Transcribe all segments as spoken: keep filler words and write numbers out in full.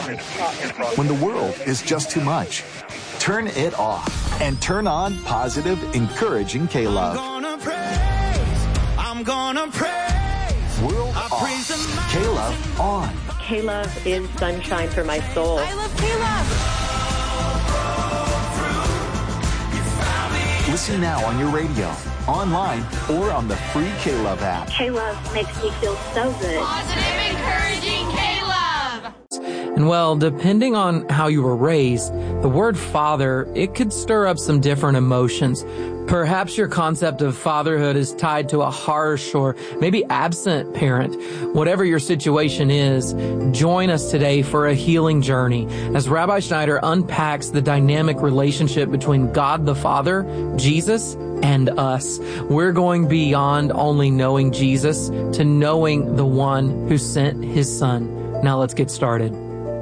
When the world is just too much, turn it off and turn on positive, encouraging K-Love. I'm gonna praise, I'm gonna praise. World I off, K-Love on. K-Love is sunshine for my soul. I love K-Love. Listen now on your radio, online, or on the free K-Love app. K-Love makes me feel so good. Positive, encouraging K-Love. And well, depending on how you were raised, the word father, it could stir up some different emotions. Perhaps your concept of fatherhood is tied to a harsh or maybe absent parent. Whatever your situation is, join us today for a healing journey as Rabbi Schneider unpacks the dynamic relationship between God the Father, Jesus, and us. We're going beyond only knowing Jesus to knowing the one who sent his son. Now let's get started.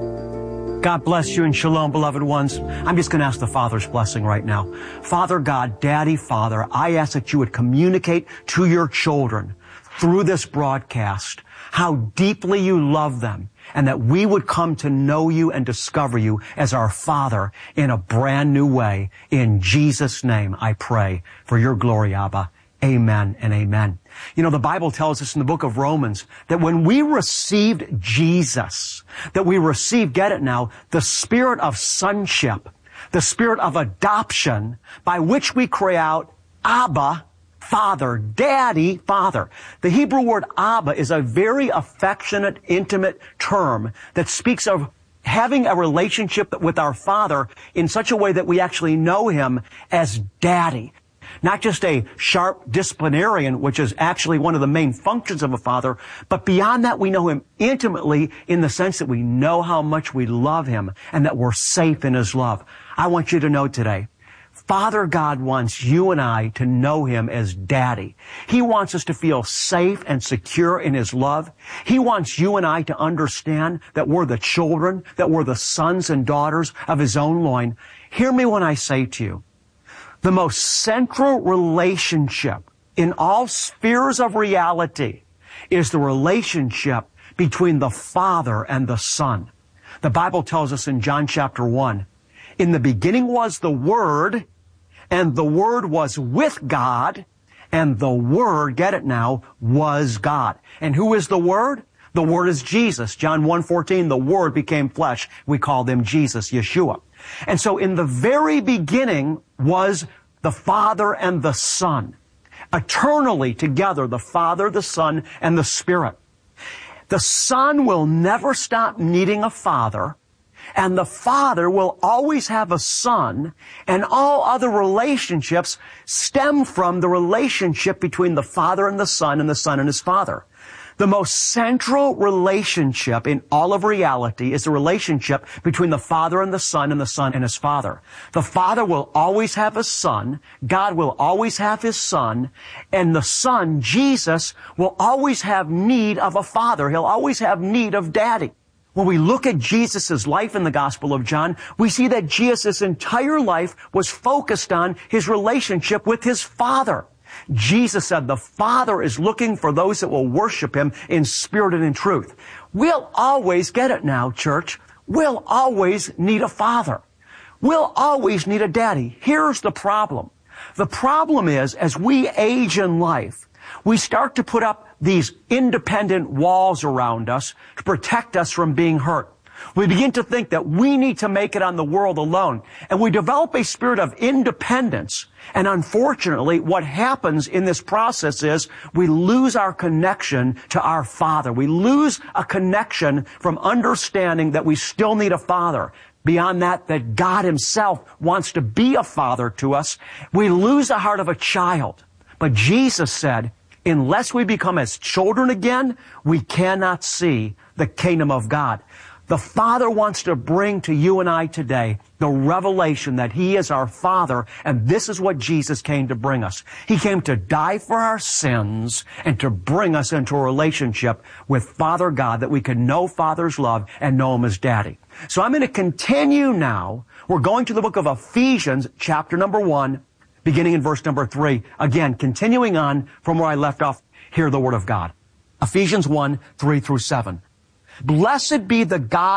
God bless you and shalom, beloved ones. I'm just going to ask the Father's blessing right now. Father God, Daddy, Father, I ask that you would communicate to your children through this broadcast how deeply you love them, and that we would come to know you and discover you as our Father in a brand new way. In Jesus' name I pray for your glory, Abba. Amen and amen. You know, the Bible tells us in the book of Romans that when we received Jesus, that we received, get it now, the spirit of sonship, the spirit of adoption, by which we cry out, Abba, Father, Daddy, Father. The Hebrew word Abba is a very affectionate, intimate term that speaks of having a relationship with our Father in such a way that we actually know Him as Daddy. Not just a sharp disciplinarian, which is actually one of the main functions of a father, but beyond that, we know him intimately in the sense that we know how much we love him and that we're safe in his love. I want you to know today, Father God wants you and I to know him as Daddy. He wants us to feel safe and secure in his love. He wants you and I to understand that we're the children, that we're the sons and daughters of his own loin. Hear me when I say to you, the most central relationship in all spheres of reality is the relationship between the Father and the Son. The Bible tells us in John chapter one, in the beginning was the Word, and the Word was with God, and the Word, get it now, was God. And who is the Word? The Word is Jesus. John one fourteen, the Word became flesh. We called him Jesus, Yeshua. And so in the very beginning was the Father and the Son. Eternally together, the Father, the Son, and the Spirit. The Son will never stop needing a Father, and the Father will always have a Son, and all other relationships stem from the relationship between the Father and the Son and the Son and his Father. The most central relationship in all of reality is the relationship between the Father and the Son and the Son and his Father. The Father will always have a Son, God will always have his Son, and the Son, Jesus, will always have need of a Father. He'll always have need of Daddy. When we look at Jesus' life in the Gospel of John, we see that Jesus' entire life was focused on his relationship with his Father. Jesus said the Father is looking for those that will worship him in spirit and in truth. We'll always, get it now, church, we'll always need a father. We'll always need a daddy. Here's the problem. The problem is, as we age in life, we start to put up these independent walls around us to protect us from being hurt. We begin to think that we need to make it on the world alone. And we develop a spirit of independence. And unfortunately, what happens in this process is we lose our connection to our Father. We lose a connection from understanding that we still need a Father. Beyond that, that God himself wants to be a Father to us. We lose the heart of a child. But Jesus said, unless we become as children again, we cannot see the kingdom of God. The Father wants to bring to you and I today the revelation that he is our Father, and this is what Jesus came to bring us. He came to die for our sins and to bring us into a relationship with Father God that we can know Father's love and know him as Daddy. So I'm going to continue now. We're going to the book of Ephesians, chapter number one, beginning in verse number three. Again, continuing on from where I left off, hear the word of God. Ephesians one, three through seven. Blessed be the God